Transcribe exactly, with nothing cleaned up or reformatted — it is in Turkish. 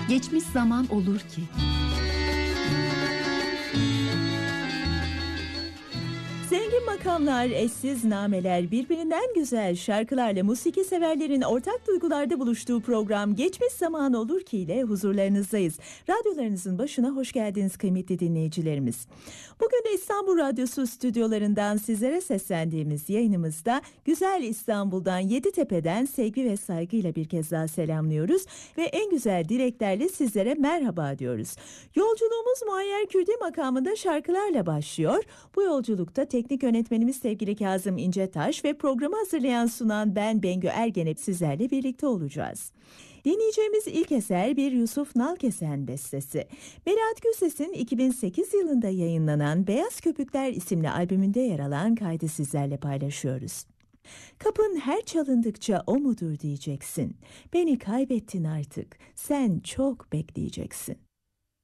Geçmiş zaman olur ki. Zengin makamlar, eşsiz nameler, birbirinden güzel şarkılarla musiki severlerin ortak duygularda buluştuğu program Geçmiş Zaman Olur Ki ile huzurlarınızdayız. Radyolarınızın başına hoş geldiniz kıymetli dinleyicilerimiz. Bugün de İstanbul Radyosu stüdyolarından sizlere seslendiğimiz yayınımızda güzel İstanbul'dan, Yeditepe'den sevgi ve saygıyla bir kez daha selamlıyoruz ve en güzel dileklerle sizlere merhaba diyoruz. Yolculuğumuz Muayyer Kürdi makamında şarkılarla başlıyor. Bu yolculukta teknik yönetmenimiz sevgili Kazım İncetaş ve programı hazırlayan sunan ben Bengü Ergenep sizlerle birlikte olacağız. Dinleyeceğimiz ilk eser bir Yusuf Nalkesen bestesi. Melahat Gürses'in iki bin sekiz yılında yayınlanan Beyaz Köpükler isimli albümünde yer alan kaydı sizlerle paylaşıyoruz. Kapın her çalındıkça o mudur diyeceksin. Beni kaybettin artık, sen çok bekleyeceksin.